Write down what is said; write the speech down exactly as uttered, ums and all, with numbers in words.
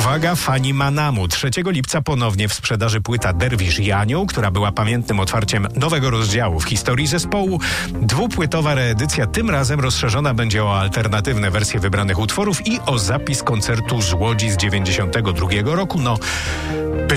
Uwaga, fani Manamu. trzeciego lipca ponownie w sprzedaży płyta Derwisz i Anioł, która była pamiętnym otwarciem nowego rozdziału w historii zespołu. Dwupłytowa reedycja, tym razem rozszerzona będzie o alternatywne wersje wybranych utworów i o zapis koncertu z Łodzi z dziewięćdziesiątego drugiego roku. No,